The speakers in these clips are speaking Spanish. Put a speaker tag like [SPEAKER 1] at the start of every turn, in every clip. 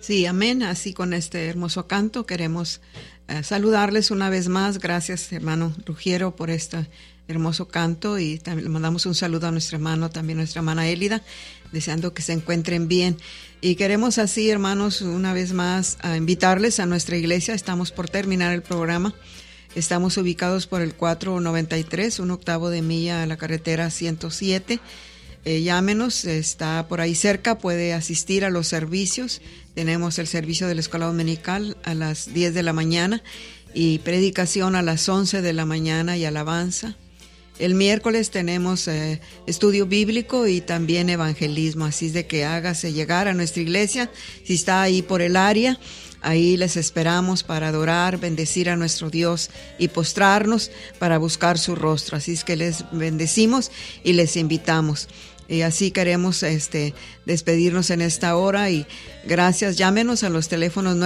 [SPEAKER 1] Sí, amén. Así con este hermoso canto queremos saludarles una vez más. Gracias, hermano Rugiero, por este hermoso canto, y también le mandamos un saludo a nuestro hermano, también a nuestra hermana Élida, deseando que se encuentren bien. Y queremos así, hermanos, una vez más a invitarles a nuestra iglesia. Estamos por terminar el programa. Estamos ubicados por el 493, un octavo de milla a la carretera 107. Llámenos, está por ahí cerca, puede asistir a los servicios. Tenemos el servicio de la escuela dominical a las 10 de la mañana y predicación a las 11 de la mañana y alabanza. El miércoles tenemos estudio bíblico y también evangelismo, así es de que hágase llegar a nuestra iglesia. Si está ahí por el área, ahí les esperamos para adorar, bendecir a nuestro Dios y postrarnos para buscar su rostro. Así es que les bendecimos y les invitamos. Y así queremos despedirnos en esta hora, y gracias. Llámenos a los teléfonos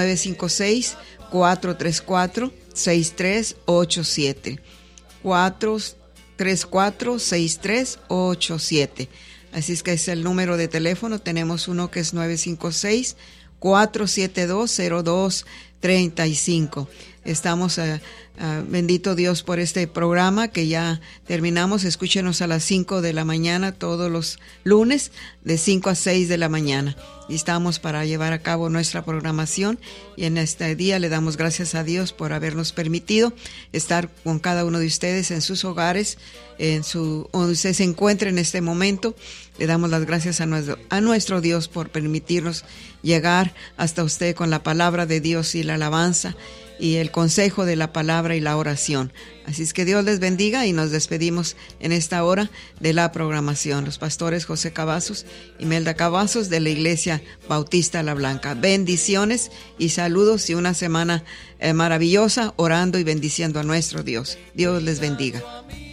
[SPEAKER 1] 956-434-6387. 434-6387. Así es que es el número de teléfono. Tenemos uno que es 956-472-0235. Estamos, bendito Dios, por este programa que ya terminamos. Escúchenos a las 5 de la mañana todos los lunes, de 5 a 6 de la mañana. Y estamos para llevar a cabo nuestra programación, y en este día le damos gracias a Dios por habernos permitido estar con cada uno de ustedes en sus hogares, donde usted se encuentre en este momento. Le damos las gracias a nuestro Dios por permitirnos llegar hasta usted con la palabra de Dios y la alabanza y el consejo de la palabra y la oración. Así es que Dios les bendiga, y nos despedimos en esta hora de la programación. Los pastores José Cavazos y Melda Cavazos de la Iglesia Bautista La Blanca. Bendiciones y saludos, y una semana maravillosa orando y bendiciendo a nuestro Dios. Dios les bendiga.